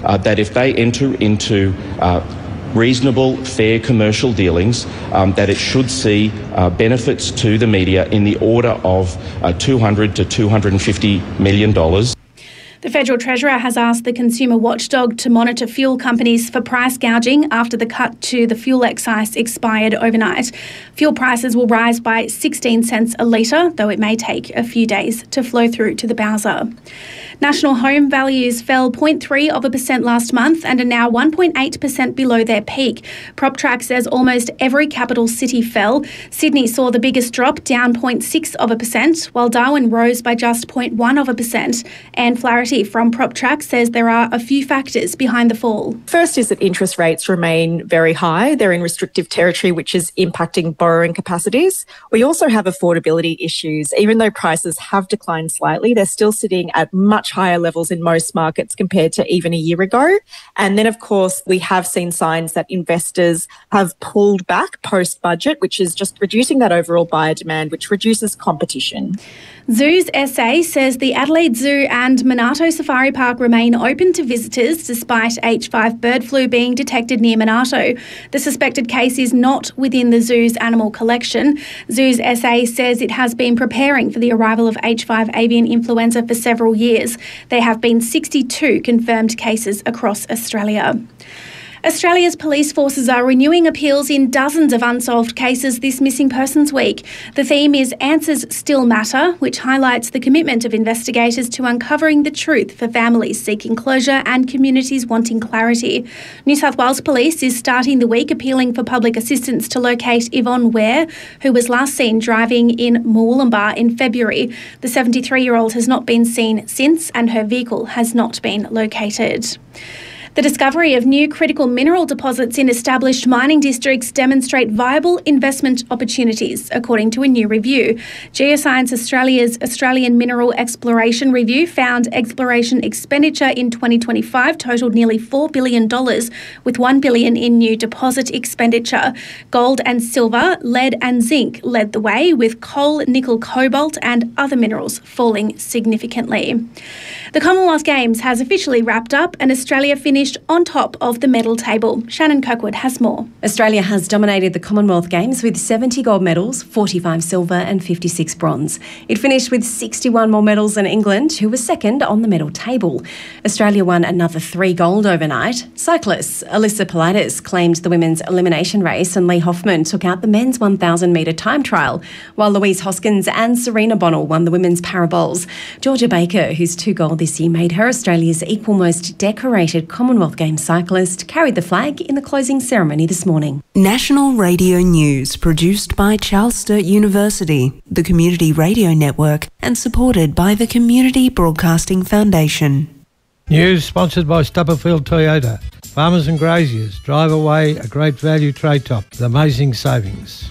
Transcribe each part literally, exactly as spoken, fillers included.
uh, that if they enter into uh, reasonable, fair commercial dealings, um, that it should see uh, benefits to the media in the order of uh, two hundred to two hundred fifty million dollars. The Federal Treasurer has asked the consumer watchdog to monitor fuel companies for price gouging after the cut to the fuel excise expired overnight. Fuel prices will rise by sixteen cents a litre, though it may take a few days to flow through to the Bowser. National home values fell zero point three of a percent last month and are now one point eight percent below their peak. PropTrack says almost every capital city fell. Sydney saw the biggest drop, down zero point six of a percent, while Darwin rose by just zero point one of a percent. Anne Flaherty from PropTrack says there are a few factors behind the fall. First is that interest rates remain very high. They're in restrictive territory, which is impacting borrowing capacities. We also have affordability issues. Even though prices have declined slightly, they're still sitting at much higher levels in most markets compared to even a year ago. And then, of course, we have seen signs that investors have pulled back post-budget, which is just reducing that overall buyer demand, which reduces competition. Zoos S A says the Adelaide Zoo and Monarto Safari Park remain open to visitors despite H five bird flu being detected near Monarto. The suspected case is not within the zoo's animal collection. Zoos S A says it has been preparing for the arrival of H five avian influenza for several years. There have been sixty-two confirmed cases across Australia. Australia's police forces are renewing appeals in dozens of unsolved cases this Missing Persons Week. The theme is Answers Still Matter, which highlights the commitment of investigators to uncovering the truth for families seeking closure and communities wanting clarity. New South Wales Police is starting the week appealing for public assistance to locate Yvonne Ware, who was last seen driving in Murwillumbah in February. The seventy-three-year-old has not been seen since, and her vehicle has not been located. The discovery of new critical mineral deposits in established mining districts demonstrate viable investment opportunities, according to a new review. Geoscience Australia's Australian Mineral Exploration Review found exploration expenditure in twenty twenty-five totalled nearly four billion dollars, with one billion dollars in new deposit expenditure. Gold and silver, lead and zinc led the way, with coal, nickel, cobalt and other minerals falling significantly. The Commonwealth Games has officially wrapped up and Australia finished on top of the medal table. Shannon Kirkwood has more. Australia has dominated the Commonwealth Games with seventy gold medals, forty-five silver and fifty-six bronze. It finished with sixty-one more medals than England, who was second on the medal table. Australia won another three gold overnight. Cyclists Alyssa Politis claimed the women's elimination race and Lee Hoffman took out the men's one thousand metre time trial, while Louise Hoskins and Serena Bonnell won the women's parabols. Georgia Baker, whose two gold this year made her Australia's equal most decorated Commonwealth Games cyclist, carried the flag in the closing ceremony this morning. National Radio News, produced by Charles Sturt University, the Community Radio Network, and supported by the Community Broadcasting Foundation. News sponsored by Stubberfield Toyota. Farmers and graziers, drive away a great value trade top with amazing savings.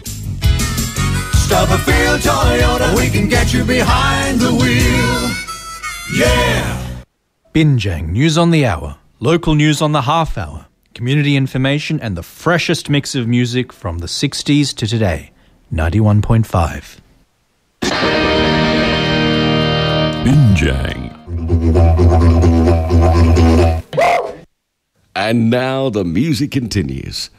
Stubberfield Toyota, we can get you behind the wheel. Yeah! Binjang News on the Hour. Local news on the half hour. Community information and the freshest mix of music from the sixties to today. ninety-one point five. Binjang. And now the music continues.